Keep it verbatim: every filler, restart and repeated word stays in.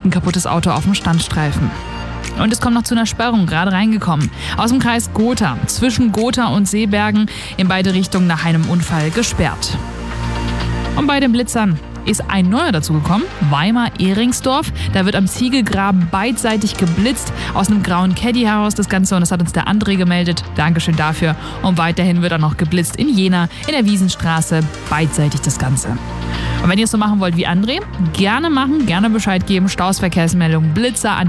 ein kaputtes Auto auf dem Standstreifen. Und es kommt noch zu einer Sperrung, gerade reingekommen. Aus dem Kreis Gotha, zwischen Gotha und Seebergen, in beide Richtungen nach einem Unfall gesperrt. Und bei den Blitzern ist ein neuer dazugekommen, Weimar-Ehringsdorf. Da wird am Ziegelgraben beidseitig geblitzt, aus einem grauen Caddy heraus das Ganze, und das hat uns der André gemeldet. Dankeschön dafür. Und weiterhin wird auch noch geblitzt in Jena, in der Wiesenstraße, beidseitig das Ganze. Und wenn ihr es so machen wollt wie André, gerne machen, gerne Bescheid geben, Staus, Verkehrsmeldung, Blitzer an die